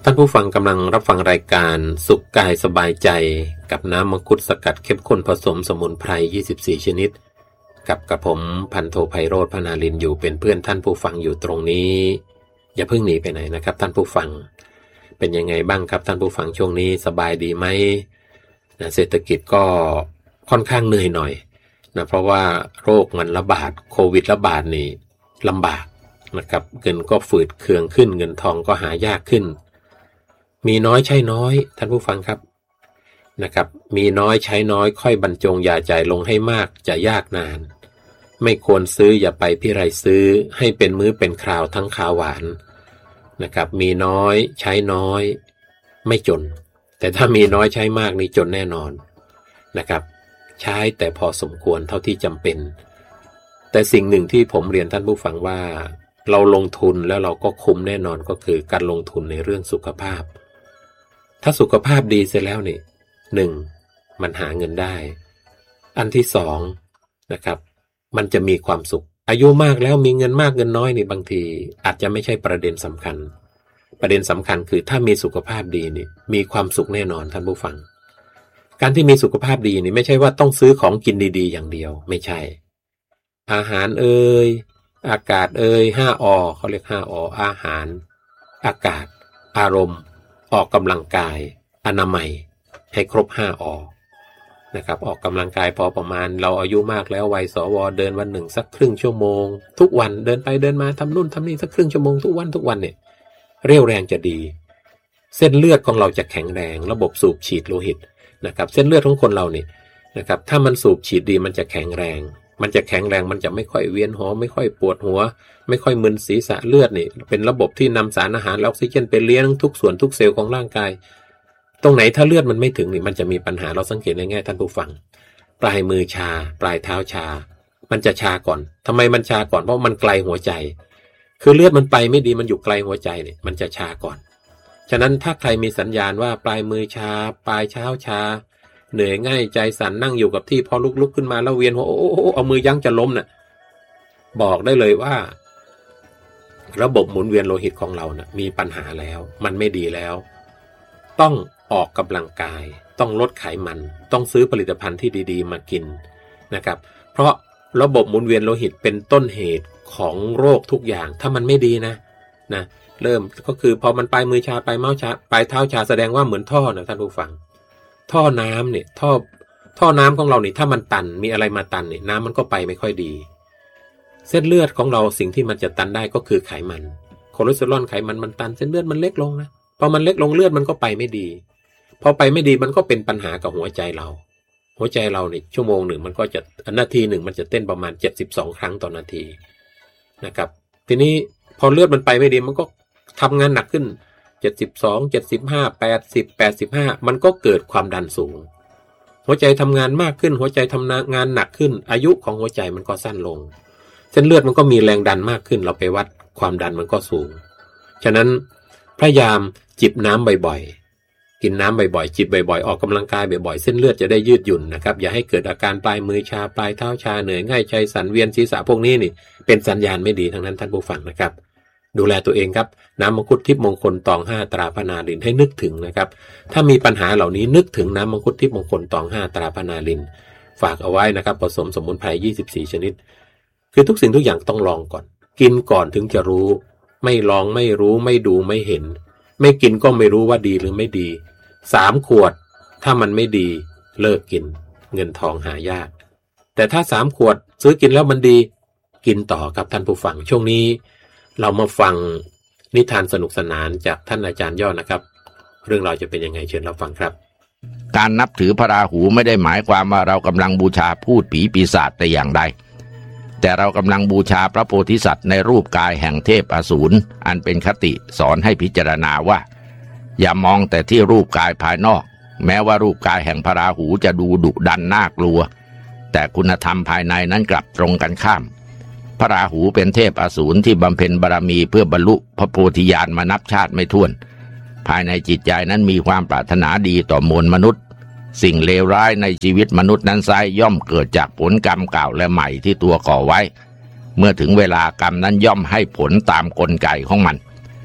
ท่านผู้ฟังกำลังรับฟังรายการสุขกายสบายใจกับน้ำมังคุดสกัดเข้มข้นผสมสมุนไพร24ชนิดกับกระผมพันโทไพโรจน์ พนาลินอยู่เป็นเพื่อนท่านผู้ฟังอยู่ตรงนี้อย่าเพิ่งหนีไปไหนนะครับท่านผู้ฟังเป็นยังไงบ้างครับท่านผู้ฟังช่วงนี้สบายดีไหมเศรษฐกิจก็ค่อนข้างเหนื่อยหน่อยนะเพราะว่าโรคมันระบาดโควิดระบาดนี่ลำบากนะครับเงินก็ฝืดเคืองขึ้นเงินทองก็หายากขึ้นมีน้อยใช้น้อยท่านผู้ฟังครับนะครับมีน้อยใช้น้อยค่อยบรรจงอย่าจ่ายลงให้มากจะยากนานไม่ควรซื้ออย่าไปพิไรซื้อให้เป็นมื้อเป็นคราวทั้งขาวหวานนะครับมีน้อยใช้น้อยไม่จนแต่ถ้ามีน้อยใช้มากนี่จนแน่นอนนะครับใช้แต่พอสมควรเท่าที่จำเป็นแต่สิ่งหนึ่งที่ผมเรียนท่านผู้ฟังว่าเราลงทุนแล้วเราก็คุ้มแน่นอนก็คือการลงทุนในเรื่องสุขภาพถ้าสุขภาพดีเสร็จแล้วนี่หนึ่งมันหาเงินได้อันที่สองนะครับมันจะมีความสุขอายุมากแล้วมีเงินมากเงินน้อยนี่บางทีอาจจะไม่ใช่ประเด็นสำคัญประเด็นสำคัญคือถ้ามีสุขภาพดีนี่มีความสุขแน่นอนท่านผู้ฟังการที่มีสุขภาพดีนี่ไม่ใช่ว่าต้องซื้อของกินดีๆอย่างเดียวไม่ใช่อาหารอากาศ5 อเขาเรียก5 ออาหารอากาศอารมณ์ออกกำลังกายอนามัยให้ครบ5 อนะครับออกกำลังกายพอประมาณเราอายุมากแล้ววัยสวเดินวันหนึ่งสักครึ่งชั่วโมงทุกวันเดินไปเดินมาทำนู่นทำนี่สักครึ่งชั่วโมงทุกวันเนี่ยเรี่ยวแรงจะดีเส้นเลือดของเราจะแข็งแรงระบบสูบฉีดโลหิตนะครับเส้นเลือดของคนเรานี่นะครับถ้ามันสูบฉีดดีมันจะแข็งแรงมันจะไม่ค่อยเวียนหัวไม่ค่อยปวดหัวไม่ค่อยมึนศีรษะเลือดนี่เป็นระบบที่นำสารอาหารและออกซิเจนไปเลี้ยงทุกส่วนทุกเซลล์ของร่างกายตรงไหนถ้าเลือดมันไม่ถึงนี่มันจะมีปัญหาเราสังเกตง่ายๆท่านผู้ฟังปลายมือชาปลายเท้าชามันจะชาก่อนทำไมมันชาก่อนเพราะมันไกลหัวใจคือเลือดมันไปไม่ดีมันอยู่ไกลหัวใจเนี่ยมันจะชาก่อนฉะนั้นถ้าใครมีสัญญาณว่าปลายมือชาปลายเท้าชาเหนื่อยง่ายใจสั่นนั่งอยู่กับที่พอลุกขึ้นมาแล้วเวียนหัวเอามือยั้งจะล้มน่ะบอกได้เลยว่าระบบหมุนเวียนโลหิตของเราน่ะมีปัญหาแล้วมันไม่ดีแล้วต้องออกกำลังกายต้องลดไขมันต้องซื้อผลิตภัณฑ์ที่ดีๆมากินนะครับเพราะระบบหมุนเวียนโลหิตเป็นต้นเหตุของโรคทุกอย่างถ้ามันไม่ดีนะเริ่มก็คือพอมันปลายมือชาปลายเท้าชาปลายเท้าชาแสดงว่าเหมือนท่อนะท่านผู้ฟังท่อน้ำเนี่ยท่อน้ำของเราเนี่ยถ้ามันตันมีอะไรมาตันเนี่ยน้ำมันก็ไปไม่ค่อยดีเส้นเลือดของเราสิ่งที่มันจะตันได้ก็คือไขมันคอเลสเตอรอลไขมันมันตันเส้นเลือดมันเล็กลงนะพอมันเล็กลงเลือดมันก็ไปไม่ดีพอไปไม่ดีมันก็เป็นปัญหากับหัวใจเราเนี่ยชั่วโมงหนึ่งมันก็จะนาทีหนึ่งมันจะเต้นประมาณ72 ครั้งต่อนาทีนะครับทีนี้พอเลือดมันไปไม่ดีมันก็ทำงานหนักขึ้น72 75 80 85มันก็เกิดความดันสูงหัวใจทำงานมากขึ้นหัวใจทำงานหนักขึ้นอายุของหัวใจมันก็สั้นลงเส้นเลือดมันก็มีแรงดันมากขึ้นเราไปวัดความดันมันก็สูงฉะนั้นพยายามจิบน้ำบ่อยๆกินน้ำบ่อยๆจิบบ่อยๆออกกำลังกายบ่อยๆเส้นเลือดจะได้ยืดหยุ่นนะครับอย่าให้เกิดอาการปลายมือชาปลายเท้าชาเหนื่อยง่ายใจสั่นเวียนศีรษะพวกนี้นี่เป็นสัญญาณไม่ดีทั้งนั้นท่านผู้ฟังนะครับดูแลตัวเองครับน้ำมังคุดทิพย์มงคลตอง5ตราพนาลินให้นึกถึงนะครับถ้ามีปัญหาเหล่านี้นึกถึงน้ำมังคุดทิพย์มงคลตอง5ตราพนาลินฝากเอาไว้นะครับผสมสมุนไพร24ชนิดคือทุกสิ่งทุกอย่างต้องลองก่อนกินก่อนถึงจะรู้ไม่ลองไม่รู้ไม่ดูไม่เห็นไม่กินก็ไม่รู้ว่าดีหรือไม่ดี3 ขวดถ้ามันไม่ดีเลิกกินเงินทองหายากแต่ถ้า3 ขวดซื้อกินแล้วมันดีกินต่อครับท่านผู้ฟังช่วงนี้เรามาฟังนิทานสนุกสนานจากท่านอาจารย์ยอดนะครับเรื่องราวจะเป็นยังไงเชิญรับฟังครับการนับถือพระราหูไม่ได้หมายความว่าเรากำลังบูชาพูดผีปีศาจแต่อย่างใดแต่เรากำลังบูชาพระโพธิสัตว์ในรูปกายแห่งเทพอสูรอันเป็นคติสอนให้พิจารณาว่าอย่ามองแต่ที่รูปกายภายนอกแม้ว่ารูปกายแห่งพระราหูจะดูดุดันน่ากลัวแต่คุณธรรมภายในนั้นกลับตรงกันข้ามพระราหูเป็นเทพอสูรที่บำเพ็ญบารมีเพื่อบรรลุพระโพธิญาณมานับชาติไม่ถ้วนภายในจิตใจนั้นมีความปรารถนาดีต่อมวลมนุษย์สิ่งเลวร้ายในชีวิตมนุษย์นั้นไซย่อมเกิดจากผลกรรมเก่าและใหม่ที่ตัวก่อไว้เมื่อถึงเวลากรรมนั้นย่อมให้ผลตามกลไกของมัน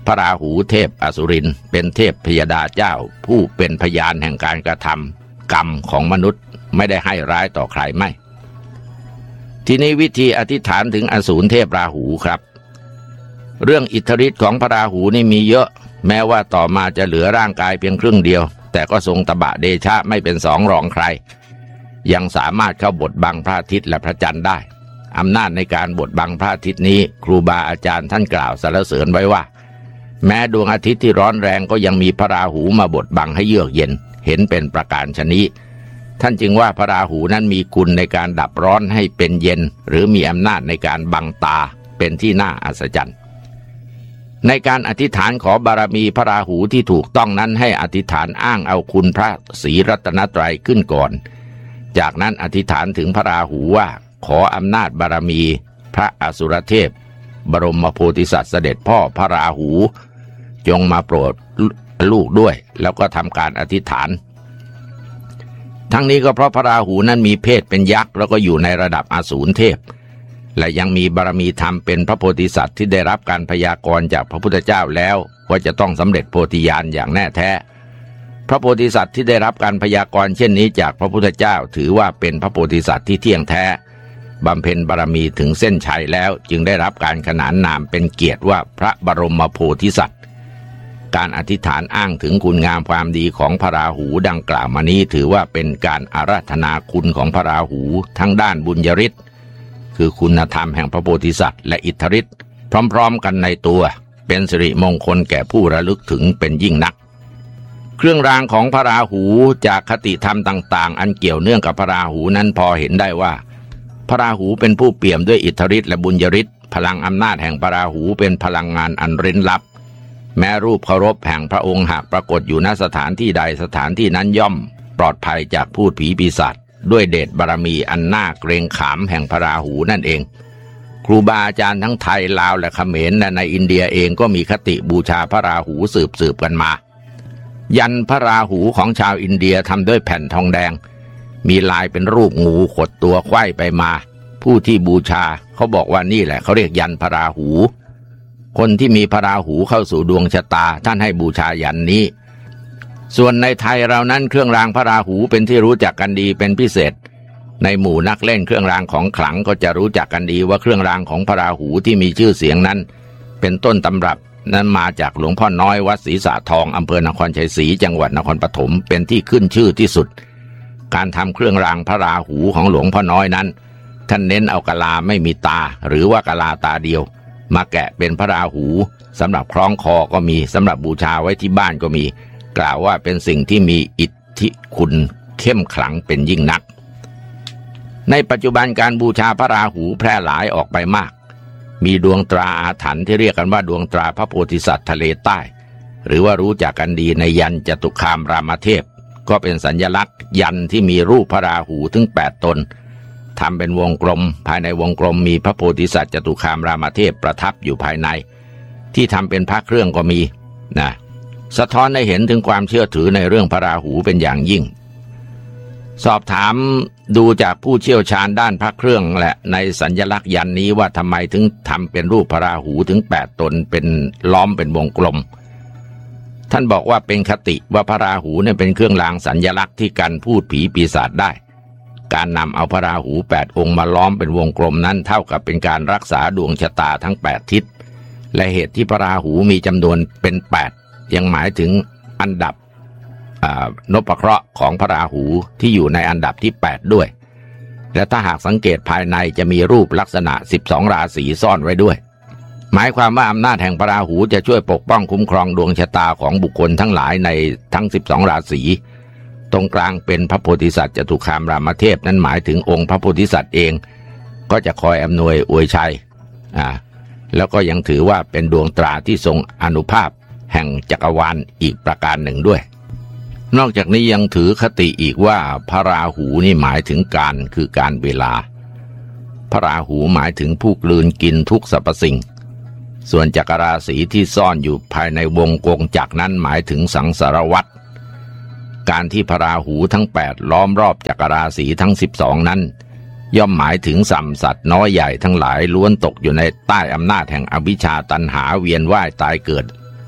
พระราหูเทพอสุรินทร์เป็นเทพพยดาเจ้าผู้เป็นพยานแห่งการกระทำกรรมของมนุษย์ไม่ได้ให้ร้ายต่อใครไม่ทีนี้วิธีอธิษฐานถึงอสูรเทพราหูครับเรื่องอิทธิฤทธิ์ของพระราหูนี่มีเยอะแม้ว่าต่อมาจะเหลือร่างกายเพียงครึ่งเดียวแต่ก็ทรงตบะเดชะไม่เป็นสองรองใครยังสามารถเข้าบดบังพระอาทิตย์และพระจันทร์ได้อำนาจในการบดบังพระอาทิตย์นี้ครูบาอาจารย์ท่านกล่าวสรรเสริญไว้ว่าแม้ดวงอาทิตย์ที่ร้อนแรงก็ยังมีพระราหูมาบดบังให้เยือกเย็นเห็นเป็นประการฉะนี้ท่านจึงว่าพระราหูนั้นมีคุณในการดับร้อนให้เป็นเย็นหรือมีอำนาจในการบังตาเป็นที่น่าอัศจรรย์ในการอธิษฐานขอบารมีพระราหูที่ถูกต้องนั้นให้อธิษฐานอ้างเอาคุณพระศรีรัตนตรัยขึ้นก่อนจากนั้นอธิษฐานถึงพระราหูว่าขออำนาจบารมีพระอสุรเทพบรมโพธิสัตว์เสด็จพ่อพระราหูจงมาโปรดลูกด้วยแล้วก็ทำการอธิษฐานทั้งนี้ก็เพราะพระราหูนั้นมีเพศเป็นยักษ์แล้วก็อยู่ในระดับอสูรเทพและยังมีบารมีธรรมเป็นพระโพธิสัตว์ที่ได้รับการพยากรณ์จากพระพุทธเจ้าแล้วว่าจะต้องสำเร็จโพธิญาณอย่างแน่แท้พระโพธิสัตว์ที่ได้รับการพยากรณ์เช่นนี้จากพระพุทธเจ้าถือว่าเป็นพระโพธิสัตว์ที่เที่ยงแท้บำเพ็ญบารมีถึงเส้นชัยแล้วจึงได้รับการขนานนามเป็นเกียรติว่าพระบรมโพธิสัตว์การอธิษฐานอ้างถึงคุณงามความดีของพระราหูดังกล่าวมานี้ถือว่าเป็นการอาราธนาคุณของพระราหูทั้งด้านบุญยฤทธิ์คือคุณธรรมแห่งพระโพธิสัตว์และอิทธิฤทธิ์พร้อมๆกันในตัวเป็นสิริมงคลแก่ผู้ระลึกถึงเป็นยิ่งนักเครื่องรางของพระราหูจากคติธรรมต่างๆอันเกี่ยวเนื่องกับพระราหูนั้นพอเห็นได้ว่าพระราหูเป็นผู้เปี่ยมด้วยอิทธิฤทธิ์และบุญยฤทธิ์พลังอำนาจแห่งพระราหูเป็นพลังงานอันเร้นลับแม้รูปเคารพแห่งพระองค์หากปรากฏอยู่ณสถานที่ใดสถานที่นั้นย่อมปลอดภัยจากพูดผีปีศาจด้วยเดชบารมีอันน่าเกรงขามแห่งพระราหูนั่นเองครูบาอาจารย์ทั้งไทยลาวและเขมรและในอินเดียเองก็มีคติบูชาพระราหูสืบกันมายันพระราหูของชาวอินเดียทำด้วยแผ่นทองแดงมีลายเป็นรูปงูขดตัวไขว้ไปมาผู้ที่บูชาเขาบอกว่านี่แหละเขาเรียกยันพระราหูคนที่มีพระราหูเข้าสู่ดวงชะตาท่านให้บูชายันนี้ส่วนในไทยเรานั้นเครื่องรางพระราหูเป็นที่รู้จักกันดีเป็นพิเศษในหมู่นักเล่นเครื่องรางของขลังก็จะรู้จักกันดีว่าเครื่องรางของพระราหูที่มีชื่อเสียงนั้นเป็นต้นตำรับนั้นมาจากหลวงพ่อน้อยวัดศรีสะทองอำเภอนครชัยศรีจังหวัดนครปฐมเป็นที่ขึ้นชื่อที่สุดการทำเครื่องรางพระราหูของหลวงพ่อน้อยนั้นท่านเน้นเอากะลาไม่มีตาหรือว่ากะลาตาเดียวมาแกะเป็นพระราหูสำหรับคล้องคอก็มีสำหรับบูชาไว้ที่บ้านก็มีกล่าวว่าเป็นสิ่งที่มีอิทธิคุณเข้มขลังเป็นยิ่งนักในปัจจุบันการบูชาพระราหูแพร่หลายออกไปมากมีดวงตราอาถรรพ์ที่เรียกกันว่าดวงตราพระโพธิสัตว์ทะเลใต้หรือว่ารู้จักกันดีในยันจตุคามรามเทพก็เป็นสัญลักษณ์ยันที่มีรูปพระราหูถึง8ตนทำเป็นวงกลมภายในวงกลมมีพระโพธิสัตว์จตุคามรามเทพประทับอยู่ภายในที่ทำเป็นพระเครื่องก็มีนะสะท้อนให้เห็นถึงความเชื่อถือในเรื่องพระราหูเป็นอย่างยิ่งสอบถามดูจากผู้เชี่ยวชาญด้านพระเครื่องและในสัญลักษณ์ยันนี้ว่าทำไมถึงทำเป็นรูปพระราหูถึง8ตนเป็นล้อมเป็นวงกลมท่านบอกว่าเป็นคติว่าพระราหูเนี่ยเป็นเครื่องรางสัญลักษณ์ที่กันพูดผีปีศาจได้การนำเอาพระราหู8องค์มาล้อมเป็นวงกลมนั้นเท่ากับเป็นการรักษาดวงชะตาทั้ง8ทิศและเหตุที่พระราหูมีจำนวนเป็น8ยังหมายถึงอันดับนพเคราะห์ของพระราหูที่อยู่ในอันดับที่8ด้วยและถ้าหากสังเกตภายในจะมีรูปลักษณะ12ราศีซ่อนไว้ด้วยหมายความว่าอำนาจแห่งพระราหูจะช่วยปกป้องคุ้มครองดวงชะตาของบุคคลทั้งหลายในทั้ง12ราศีตรงกลางเป็นพระโพธิสัตว์จตุคามรามเทพนั้นหมายถึงองค์พระโพธิสัตว์เองก็จะคอยอำนวยอวยชัยแล้วก็ยังถือว่าเป็นดวงตราที่ทรงอานุภาพแห่งจักรวาลอีกประการหนึ่งด้วยนอกจากนี้ยังถือคติอีกว่าพระราหูนี่หมายถึงการคือการเวลาพระราหูหมายถึงผู้กลืนกินทุกสรรพสิ่งส่วนจักรราศีที่ซ่อนอยู่ภายในวงกงจักรนั้นหมายถึงสังสารวัฏการที่พระราหูทั้ง8ล้อมรอบจักรราศีทั้ง12นั้นย่อมหมายถึงสัมสัตว์น้อยใหญ่ทั้งหลายล้วนตกอยู่ในใต้อำนาจแห่งอวิชชาตัณหาเวียนว่ายตายเกิด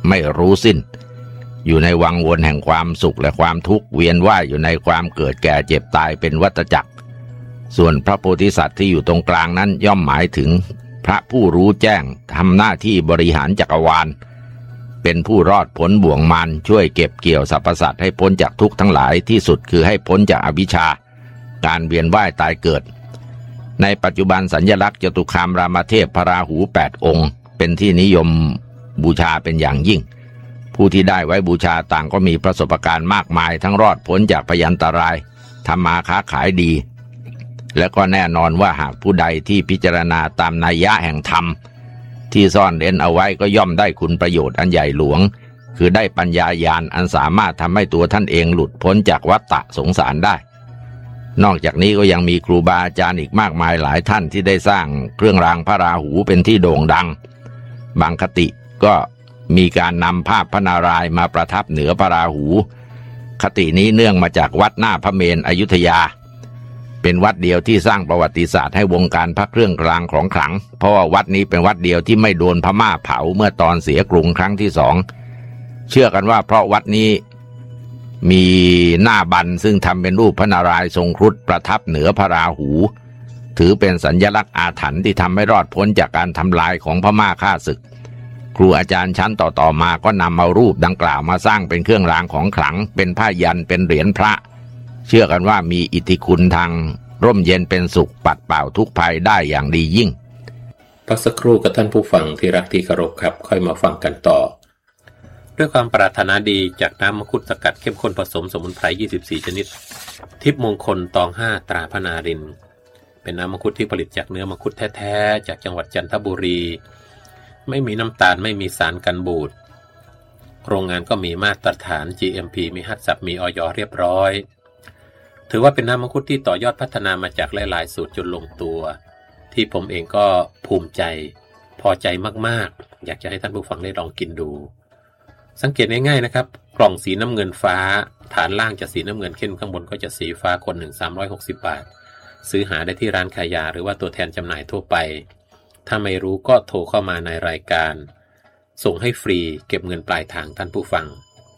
ไม่รู้สิ้นอยู่ในวังวนแห่งความสุขและความทุกข์เวียนว่ายอยู่ในความเกิดแก่เจ็บตายเป็นวัฏจักรส่วนพระโพธิสัตว์ที่อยู่ตรงกลางนั้นย่อมหมายถึงพระผู้รู้แจ้งทำหน้าที่บริหารจักรวาลเป็นผู้รอดพ้นบ่วงมารช่วยเก็บเกี่ยวสรรพสัตว์ให้พ้นจากทุกข์ทั้งหลายที่สุดคือให้พ้นจากอวิชชาการเวียนว่ายตายเกิดในปัจจุบันสัญลักษณ์จตุคามรามเทพพระราหู8 องค์เป็นที่นิยมบูชาเป็นอย่างยิ่งผู้ที่ได้ไว้บูชาต่างก็มีประสบการณ์มากมายทั้งรอดพ้นจากพยันตรายทำมาค้าขายดีและก็แน่นอนว่าหากผู้ใดที่พิจารณาตามนัยยะแห่งธรรมที่ซ่อนเร้นเอาไว้ก็ย่อมได้คุณประโยชน์อันใหญ่หลวงคือได้ปัญญาญาณอันสามารถทำให้ตัวท่านเองหลุดพ้นจากวัฏฏะสงสารได้นอกจากนี้ก็ยังมีครูบาอาจารย์อีกมากมายหลายท่านที่ได้สร้างเครื่องรางพระราหูเป็นที่โด่งดังบางคติก็มีการนำภาพพระนารายณ์มาประทับเหนือพระราหูคตินี้เนื่องมาจากวัดหน้าพระเมรุอยุธยาเป็นวัดเดียวที่สร้างประวัติศาสตร์ให้วงการพระเครื่องรางของขลังเพราะว่าวัดนี้เป็นวัดเดียวที่ไม่โดนพม่าเผาเมื่อตอนเสียกรุงครั้งที่2เชื่อกันว่าเพราะวัดนี้มีหน้าบันซึ่งทำเป็นรูปพระนารายณ์ทรงครุฑประทับเหนือพระราหูถือเป็นสัญลักษณ์อาถรรพ์ที่ทำให้รอดพ้นจากการทำลายของพม่าฆ่าศึกครูอาจารย์ชั้นต่อมาก็นำเอารูปดังกล่าวมาสร้างเป็นเครื่องรางของขลังเป็นผ้ายันเป็นเหรียญพระเชื่อกันว่ามีอิทธิคุณทางร่มเย็นเป็นสุขปัดเป่าทุกภัยได้อย่างดียิ่งพักสักครู่กับท่านผู้ฟังที่รักที่เคารพครับค่อยมาฟังกันต่อด้วยความปรารถนาดีจากน้ำมังคุดสกัดเข้มข้นผสมสมุนไพร24ชนิดทิพย์มงคลตอง5ตราพระนารินเป็นน้ำมังคุดที่ผลิตจากเนื้อมังคุดแท้ๆจากจังหวัดจันทบุรีไม่มีน้ำตาลไม่มีสารกันบูดโรงงานก็มีมาตรฐาน GMP มีฮัตสับมีอย.เรียบร้อยถือว่าเป็นน้ำมังคุดที่ต่อยอดพัฒนามาจากหลายๆสูตรจนลงตัวที่ผมเองก็ภูมิใจพอใจมากๆอยากจะให้ท่านผู้ฟังได้ลองกินดูสังเกตง่ายๆนะครับกล่องสีน้ำเงินฟ้าฐานล่างจะสีน้ำเงินเข้มข้างบนก็จะสีฟ้าคนหนึ่ง360 บาทซื้อหาได้ที่ร้านขายยาหรือว่าตัวแทนจำหน่ายทั่วไปถ้าไม่รู้ก็โทรเข้ามาในรายการส่งให้ฟรีเก็บเงินปลายทางท่านผู้ฟัง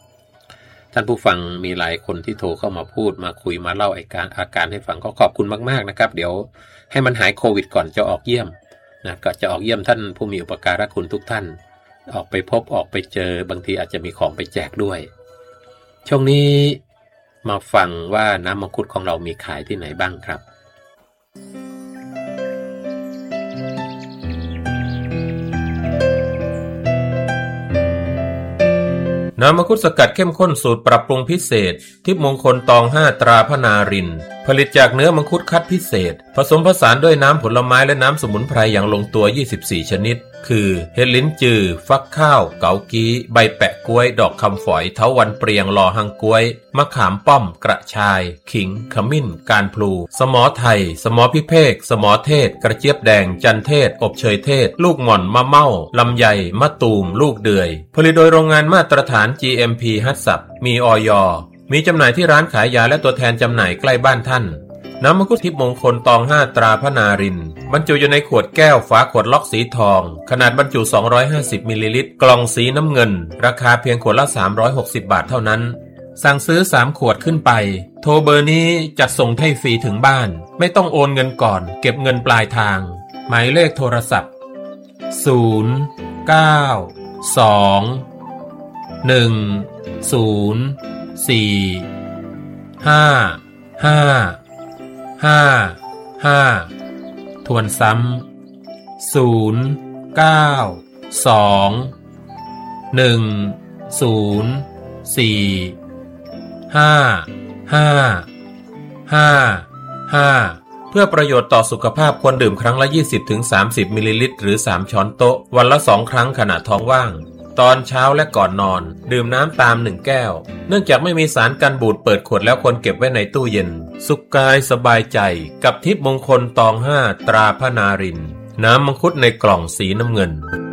มีหลายคนที่โทรเข้ามาพูดมาคุยมาเล่าอาการให้ฟังก็ขอบคุณมากๆนะครับเดี๋ยวให้มันหายโควิดก่อนจะออกเยี่ยมนะก็จะออกเยี่ยมท่านผู้มีอุปการะคุณทุกท่านออกไปพบออกไปเจอบางทีอาจจะมีของไปแจกด้วยช่วงนี้มาฟังว่าน้ำมังคุดของเรามีขายที่ไหนบ้างครับน้ำมังคุดสกัดเข้มข้นสูตรปรับปรุงพิเศษทิพย์มงคลตอง5ตราพระนารินผลิตจากเนื้อมังคุดคัดพิเศษผสมผสานด้วยน้ำผลไม้และน้ำสมุนไพรอย่างลงตัว24ชนิดคือเห็ดลิ้นจือฟักข้าวเกากี้ใบแปะกล้วยดอกคำฝอยเถาวัลย์เปรียงลอหังกล้วยมะขามป้อมกระชายขิงขมิ้นการพลูสมอไทยสมอพิเภกสมอเทศกระเจี๊ยบแดงจันเทศอบเชยเทศลูกหม่อนมะเม่าลำไยมะตูมลูกเดือยผลิตโดยโรงงานมาตรฐาน GMP ฮัตสับมีอย.มีจำหน่ายที่ร้านขายยาและตัวแทนจำหน่ายใกล้บ้านท่านน้ำมังคุดทิพย์มงคลตอง5ตราพระนารินบรรจุอยู่ในขวดแก้วฝาขวดล็อกสีทองขนาดบรรจุ250มิลลิลิตรกล่องสีน้ำเงินราคาเพียงขวดละ360 บาทเท่านั้นสั่งซื้อ3ขวดขึ้นไปโทรเบอร์นี้จัดส่งให้ฟรีถึงบ้านไม่ต้องโอนเงินก่อนเก็บเงินปลายทางหมายเลขโทรศัพท์092-104-5555ทวนซ้ำ092-104-5555เพื่อประโยชน์ต่อสุขภาพควรดื่มครั้งละ 20-30 มิลลิลิตรหรือ3ช้อนโต๊ะวันละ2ครั้งขณะท้องว่างตอนเช้าและก่อนนอนดื่มน้ำตาม1แก้วเนื่องจากไม่มีสารกันบูดเปิดขวดแล้วควรเก็บไว้ในตู้เย็นสุขกายสบายใจกับทิพย์มงคลตอง5ตราพระนารินน้ำมังคุดในกล่องสีน้ำเงิน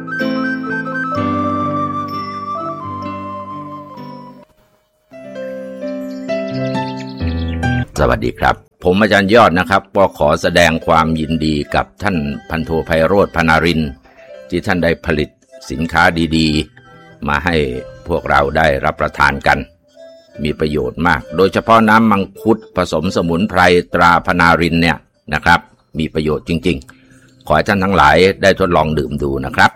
สวัสดีครับผมอาจารย์ยอดนะครับก็ขอแสดงความยินดีกับท่านพันโทไพโรจน์ พนารินที่ท่านได้ผลิตสินค้าดีๆมาให้พวกเราได้รับประทานกันมีประโยชน์มากโดยเฉพาะน้ำมังคุดผสมสมุนไพรตราพนารินเนี่ยนะครับมีประโยชน์จริงๆขอให้ท่านทั้งหลายได้ทดลองดื่มดูนะครับ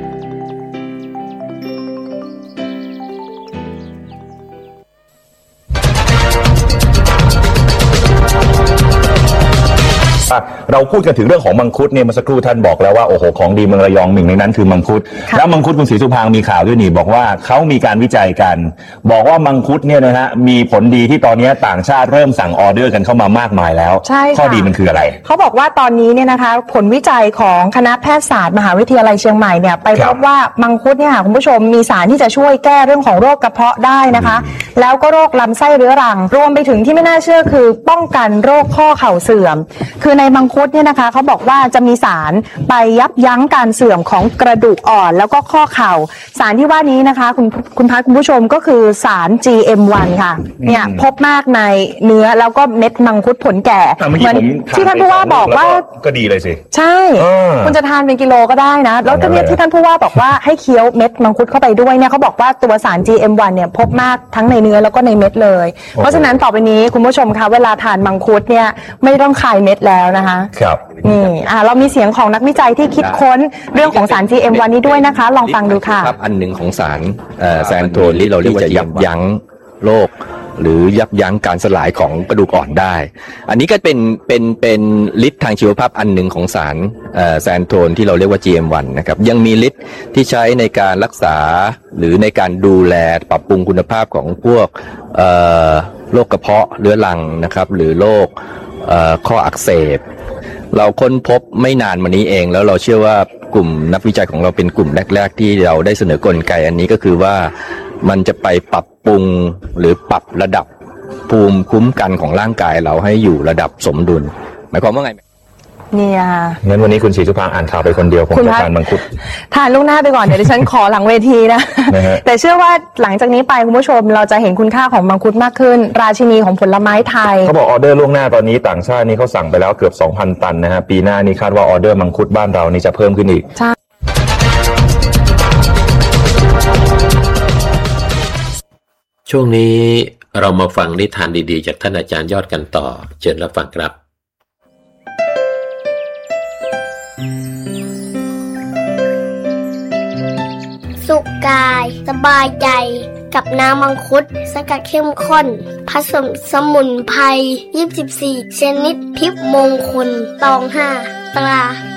เราพูดกันถึงเรื่องของมังคุดเนี่ยเมื่อสักครู่ท่านบอกแล้วว่าโอ้โหของดีเมืองระยองหนึ่งในนั้นคือมังคุดแล้วมังคุดคุณศรีสุภางมีข่าวด้วยนี่บอกว่าเขามีการวิจัยกันบอกว่ามังคุดเนี่ยนะฮะมีผลดีที่ตอนนี้ต่างชาติเริ่มสั่งออเดอร์กันเข้ามามากมายแล้วใช่ข้อดีมันคืออะไรเขาบอกว่าตอนนี้เนี่ยนะคะผลวิจัยของคณะแพทยศาสตร์มหาวิทยาลัยเชียงใหม่เนี่ยไปพบว่ามังคุดเนี่ยคุณผู้ชมมีสารที่จะช่วยแก้เรื่องของโรคกระเพาะได้นะคะแล้วก็โรคลำไส้เรื้อรังรวมไปถึงที่ไม่น่าเชื่อคือป้องกันโรคข้อเข่าเสื่อมคือในมังคุดเนี่ยนะคะเขาบอกว่าจะมีสารไปยับยั้งการเสื่อมของกระดูกอ่อนแล้วก็ข้อเข่าสารที่ว่านี้นะคะคุณพัฒน์คุณผู้ชมก็คือสาร GM1 ค่ะเนี่ยพบมากในเนื้อแล้วก็เม็ดมังคุดผลแก่เหมือนที่ท่านผู้ว่าบอกว่าก็ดีเลยสิใช่คุณจะทานเป็นกิโลก็ได้นะแล้วก็เนี่ยที่ท่านผู้ว่าบอกว่าให้เคี้ยวเม็ดมังคุดเข้าไปด้วยเนี่ยเขาบอกว่าตัวสาร GM1 เนี่ยพบมากทั้งในเนื้อแล้วก็ในเม็ดเลยเพราะฉะนั้นต่อไปนี้คุณผู้ชมคะเวลาทานมังคุดเนี่ยไม่ต้องคายเม็ดแล้วนะคะครับนี่เรามีเสียงของนักวิจัยที่คิดค้นเรื่องของสาร GM1 นี้ด้วยนะคะลองฟังดูค่ะครับอันหนึ่งของสารแซนโทนที่เราเรียกว่ายับยั้งโรคหรือยับยั้งการสลายของกระดูกอ่อนได้อันนี้ก็เป็นฤทธิ์ทางชีวภาพอันหนึ่งของสารแซนโทนที่เราเรียกว่า GM1 นะครับยังมีฤทธิ์ที่ใช้ในการรักษาหรือในการดูแลปรับปรุงคุณภาพของพวกโรคกระเพาะเรื้อรังนะครับหรือโรคข้ออักเสบเราค้นพบไม่นานมานี้เองแล้วเราเชื่อว่ากลุ่มนักวิจัยของเราเป็นกลุ่มแรกๆที่เราได้เสนอกลไกอันนี้ก็คือว่ามันจะไปปรับปรุงหรือปรับระดับภูมิคุ้มกันของร่างกายเราให้อยู่ระดับสมดุลหมายความว่าไงเนี่ยงั้นวันนี้คุณศรีสุภางอ่านข่าวไปคนเดียวผมจะทานมังคุดทานล่วงหน้าไปก่อนเดี๋ยวดิฉันขอหลังเวทีนะแต่เชื่อว่าหลังจากนี้ไปคุณผู้ชมเราจะเห็นคุณค่าของมังคุดมากขึ้นราชินีของผลไม้ไทยเขาบอกออเดอร์ล่วงหน้าตอนนี้ต่างชาตินี่เขาสั่งไปแล้วเกือบ 2,000 ตันนะฮะปีหน้านี่คาดว่าออเดอร์มังคุดบ้านเรานี่จะเพิ่มขึ้นอีกใช่ช่วงนี้เรามาฟังนิทานดีๆจากท่านอาจารย์ยอดกันต่อเชิญรับฟังครับสุขกายสบายใจกับน้ำมังคุดสกัดเข้มข้นผสมสมุนไพร24ชนิดทิพย์มงคลตอง5ตรา